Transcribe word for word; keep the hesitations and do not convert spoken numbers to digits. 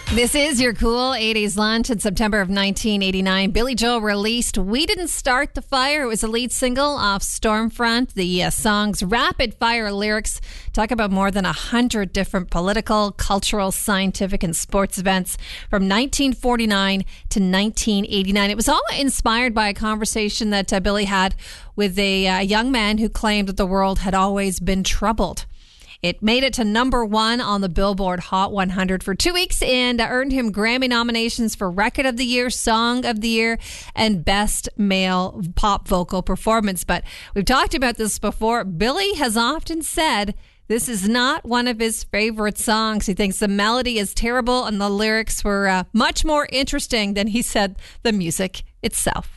This is your cool eighties lunch in September of nineteen eighty-nine. Billy Joel released We Didn't Start the Fire. It was a lead single off Stormfront. The uh, song's rapid fire lyrics talk about more than a hundred different political, cultural, scientific, and sports events from nineteen forty-nine to nineteen eighty-nine. It was all inspired by a conversation that uh, Billy had with a uh, young man who claimed that the world had always been troubled. It made it to number one on the Billboard Hot one hundred for two weeks and earned him Grammy nominations for Record of the Year, Song of the Year, and Best Male Pop Vocal Performance. But we've talked about this before. Billy has often said this is not one of his favorite songs. He thinks the melody is terrible and the lyrics were uh, much more interesting than he said the music itself.